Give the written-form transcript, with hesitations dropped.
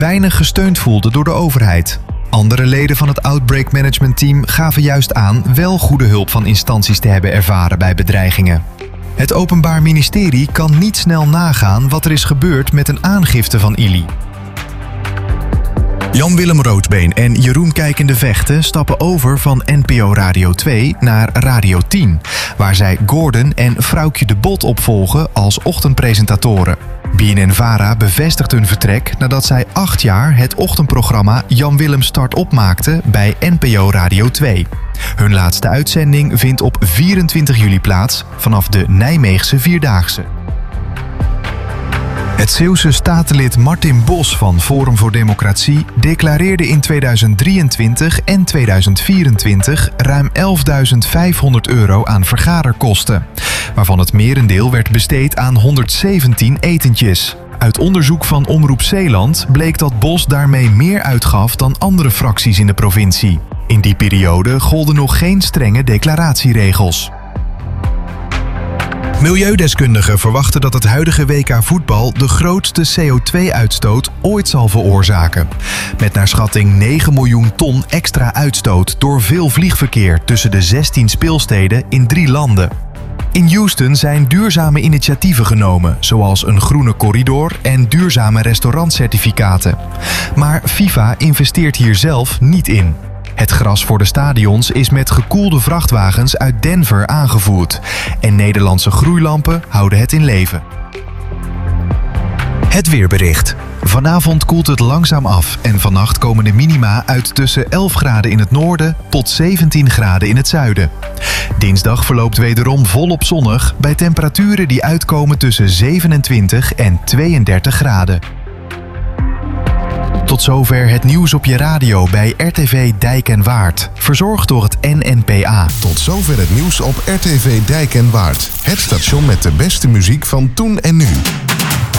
weinig gesteund voelde door de overheid. Andere leden van het Outbreak Management Team gaven juist aan wel goede hulp van instanties te hebben ervaren bij bedreigingen. Het Openbaar Ministerie kan niet snel nagaan wat er is gebeurd met een aangifte van Illy. Jan-Willem Roodbeen en Jeroen Kijkende Vechten stappen over van NPO Radio 2 naar Radio 10, waar zij Gordon en Vrouwtje de Bot opvolgen als ochtendpresentatoren. BNN-Vara bevestigt hun vertrek nadat zij 8 jaar het ochtendprogramma Jan-Willem Start Op maakten bij NPO Radio 2. Hun laatste uitzending vindt op 24 juli plaats vanaf de Nijmeegse Vierdaagse. Het Zeeuwse statenlid Martin Bos van Forum voor Democratie declareerde in 2023 en 2024 ruim €11.500 aan vergaderkosten, waarvan het merendeel werd besteed aan 117 etentjes. Uit onderzoek van Omroep Zeeland bleek dat Bos daarmee meer uitgaf dan andere fracties in de provincie. In die periode golden nog geen strenge declaratieregels. Milieudeskundigen verwachten dat het huidige WK voetbal de grootste CO2-uitstoot ooit zal veroorzaken. Met naar schatting 9 miljoen ton extra uitstoot door veel vliegverkeer tussen de 16 speelsteden in 3 landen. In Houston zijn duurzame initiatieven genomen, zoals een groene corridor en duurzame restaurantcertificaten. Maar FIFA investeert hier zelf niet in. Het gras voor de stadions is met gekoelde vrachtwagens uit Denver aangevoerd en Nederlandse groeilampen houden het in leven. Het weerbericht. Vanavond koelt het langzaam af en vannacht komen de minima uit tussen 11 graden in het noorden tot 17 graden in het zuiden. Dinsdag verloopt wederom volop zonnig bij temperaturen die uitkomen tussen 27 en 32 graden. Tot zover het nieuws op je radio bij RTV Dijk en Waard. Verzorgd door het NNPA. Tot zover het nieuws op RTV Dijk en Waard. Het station met de beste muziek van toen en nu.